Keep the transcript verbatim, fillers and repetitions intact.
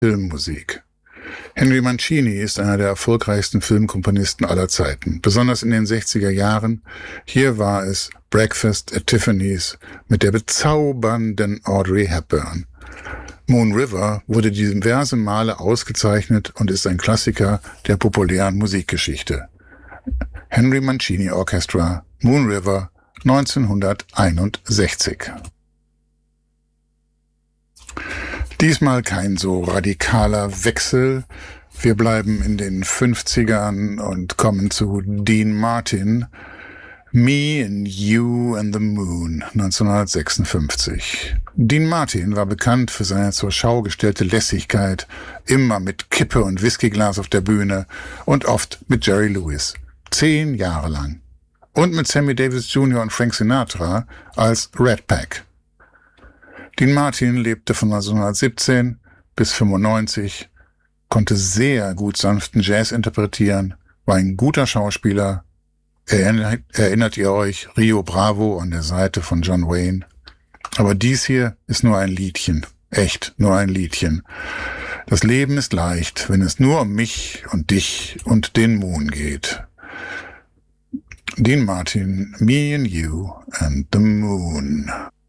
Filmmusik. Henry Mancini ist einer der erfolgreichsten Filmkomponisten aller Zeiten, besonders in den sechziger Jahren. Hier war es Breakfast at Tiffany's mit der bezaubernden Audrey Hepburn. Moon River wurde diverse Male ausgezeichnet und ist ein Klassiker der populären Musikgeschichte. Henry Mancini Orchestra, Moon River, neunzehnhunderteinundsechzig. Diesmal kein so radikaler Wechsel. Wir bleiben in den fünfzigern und kommen zu Dean Martin. Me and You and the Moon, neunzehnhundertsechsundfünfzig. Dean Martin war bekannt für seine zur Schau gestellte Lässigkeit, immer mit Kippe und Whiskyglas auf der Bühne und oft mit Jerry Lewis. Zehn Jahre lang. Und mit Sammy Davis Junior und Frank Sinatra als Rat Pack. Dean Martin lebte von neunzehnhundertsiebzehn bis fünfundneunzig, konnte sehr gut sanften Jazz interpretieren, war ein guter Schauspieler. Erinnert, erinnert ihr euch Rio Bravo an der Seite von John Wayne? Aber dies hier ist nur ein Liedchen. Echt, nur ein Liedchen. Das Leben ist leicht, wenn es nur um mich und dich und den Moon geht. Dean Martin, Me and You and the Moon.